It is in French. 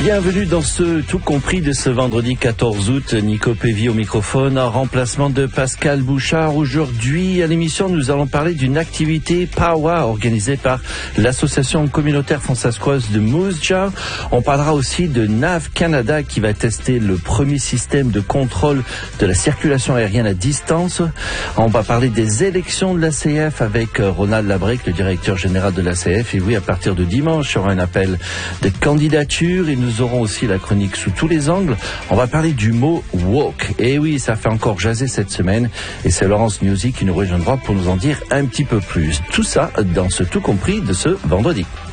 Bienvenue dans ce tout compris de ce vendredi 14 août. Nico Pévy au microphone, en remplacement de Pascal Bouchard. Aujourd'hui, à l'émission, nous allons parler d'une activité PAWA organisée par l'association communautaire françaiscoise de Moose Jaw. On parlera aussi de NAV Canada qui va tester le premier système de contrôle de la circulation aérienne à distance. On va parler des élections de l'ACF avec Ronald Labrec, le directeur général de l'ACF. Et oui, à partir de dimanche, il y aura un appel de candidature et nous aurons aussi la chronique sous tous les angles. On va parler du mot woke. Et oui, ça fait encore jaser cette semaine. Et c'est Laurence Newsy qui nous rejoindra pour nous en dire un petit peu plus. Tout ça dans ce tout compris de ce vendredi.